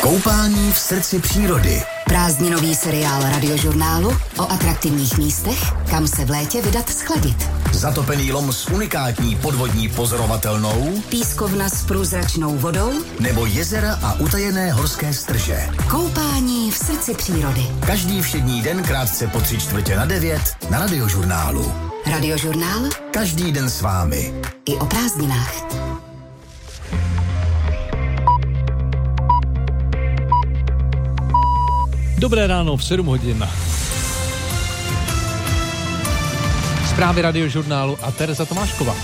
Koupání v srdci přírody. Prázdninový seriál Radiožurnálu o atraktivních místech, kam se v létě vydat schladit. Zatopený lom s unikátní podvodní pozorovatelnou, Pískovna s průzračnou vodou nebo jezera a utajené horské strže. Koupání v srdci přírody. Každý všední den krátce po 8:45 na Radiožurnálu. Radiožurnál? Každý den s vámi. I o prázdninách. Dobré ráno v 7 hodin. Zprávy Radiožurnálu a Tereza Tomášková.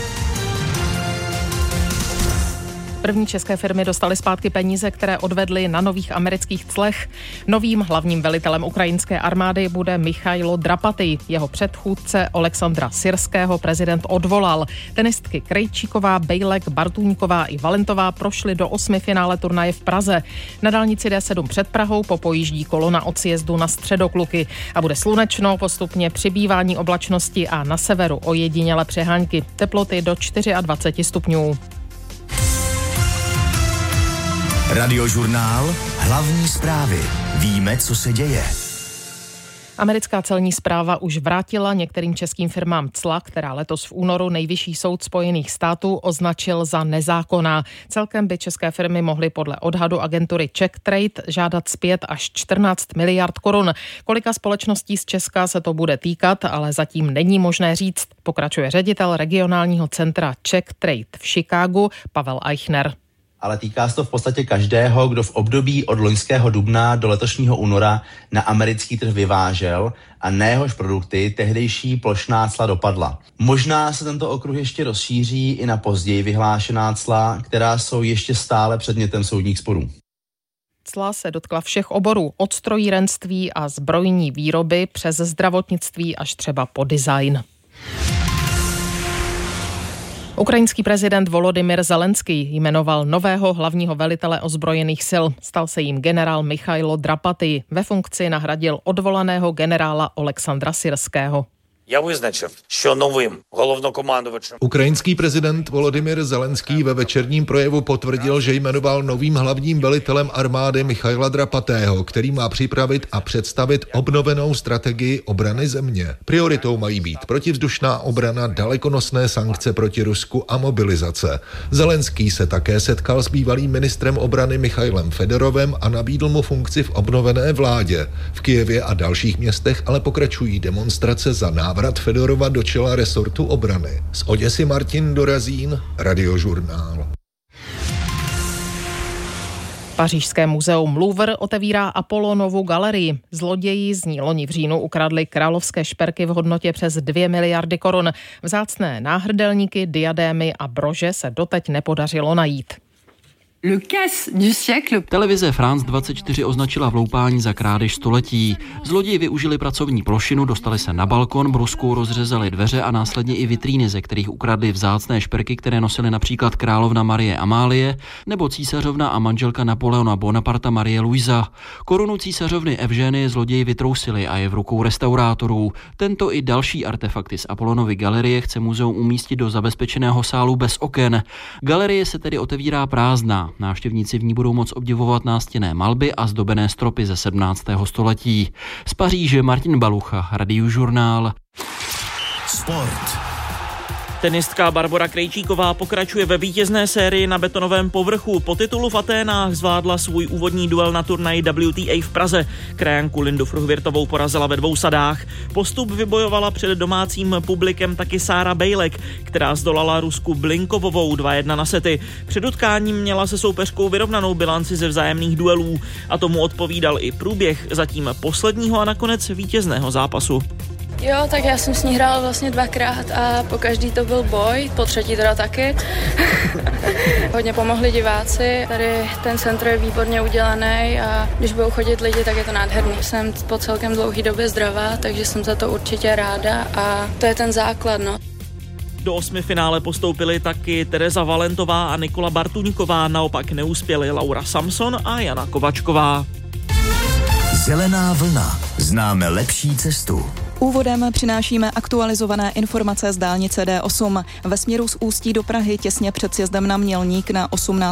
První české firmy dostaly zpátky peníze, které odvedly na nových amerických clech. Novým hlavním velitelem ukrajinské armády bude Michailo Drapatý. Jeho předchůdce Oleksandra Syrského prezident odvolal. Tenistky Krejčíková, Bejlek, Bartůňková i Valentová prošly do 8. finále turnaje v Praze. Na dálnici D7 před Prahou popojíždí kolona od sjezdu na Středokluky a bude slunečno, postupně přibývání oblačnosti a na severu ojedinělé přehánky. Teploty do 24 stupňů. Radiožurnál, hlavní zprávy. Víme, co se děje. Americká celní správa už vrátila některým českým firmám cla, která letos v únoru Nejvyšší soud Spojených států označil za nezákonná. Celkem by české firmy mohly podle odhadu agentury Czech Trade žádat zpět až 14 miliard korun. Kolika společností z Česka se to bude týkat, ale zatím není možné říct, pokračuje ředitel regionálního centra Czech Trade v Chicagu Pavel Eichner. Ale týká se to v podstatě každého, kdo v období od loňského dubna do letošního února na americký trh vyvážel a na jehož produkty tehdejší plošná cla dopadla. Možná se tento okruh ještě rozšíří i na později vyhlášená cla, která jsou ještě stále předmětem soudních sporů. Cla se dotkla všech oborů, od strojírenství a zbrojní výroby přes zdravotnictví až třeba po design. Ukrajinský prezident Volodymyr Zelenský jmenoval nového hlavního velitele ozbrojených sil. Stal se jím generál Michailo Drapatý. Ve funkci nahradil odvolaného generála Oleksandra Syrského. Ukrajinský prezident Volodymyr Zelenský ve večerním projevu potvrdil, že jmenoval novým hlavním velitelem armády Michaila Drapatého, který má připravit a představit obnovenou strategii obrany země. Prioritou mají být protivzdušná obrana, dalekonosné sankce proti Rusku a mobilizace. Zelenský se také setkal s bývalým ministrem obrany Michailem Fedorovem a nabídl mu funkci v obnovené vládě. V Kyjevě a dalších městech ale pokračují demonstrace za návrat Fedorova do čela resortu obrany. Z Oděsy Martin Dorazín, Radiožurnál. Pařížské muzeum Louvre otevírá Apollonovu galerii. Zloději z ní loni v říjnu ukradli královské šperky v hodnotě přes 2 miliardy korun. Vzácné náhrdelníky, diadémy a brože se doteď nepodařilo najít. Le casse du siècle. Televize France 24 označila vloupání za krádež století. Zloději využili pracovní plošinu, dostali se na balkon, bruskou rozřezali dveře a následně i vitríny, ze kterých ukradli vzácné šperky, které nosily například královna Marie Amálie nebo císařovna a manželka Napoleona Bonaparta Marie Luisa. Korunu císařovny Evženy zloději vytrousili a je v rukou restaurátorů. Tento i další artefakty z Apollonovy galerie chce muzeum umístit do zabezpečeného sálu bez oken. Galerie se tedy otevírá prázdná. Návštěvníci v ní budou moct obdivovat nástěnné malby a zdobené stropy ze 17. století. Z Paříže Martin Balucha, Radiožurnál. Sport. Tenistka Barbora Krejčíková pokračuje ve vítězné sérii na betonovém povrchu. Po titulu v Aténách zvládla svůj úvodní duel na turnaji WTA v Praze. Krajanku Lindu Fruhvirtovou porazila ve 2 sadách. Postup vybojovala před domácím publikem taky Sára Bejlek, která zdolala Rusku Blinkovovou 2-1 na sety. Před utkáním měla se soupeřkou vyrovnanou bilanci ze vzájemných duelů a tomu odpovídal i průběh zatím posledního a nakonec vítězného zápasu. Jo, tak já jsem s ní hrála vlastně 2krát a po každý to byl boj, po třetí teda taky. Hodně pomohli diváci, tady ten centr je výborně udělaný a když budou chodit lidi, tak je to nádherný. Jsem po celkem dlouhý době zdravá, takže jsem za to určitě ráda a to je ten základ, no. Do 8. finále postoupili taky Tereza Valentová a Nikola Bartůňková, naopak neuspěli Laura Samson a Jana Kovačková. Zelená vlna. Známe lepší cestu. Úvodem přinášíme aktualizované informace z dálnice D8. Ve směru z Ústí do Prahy těsně před sjezdem na Mělník na 18.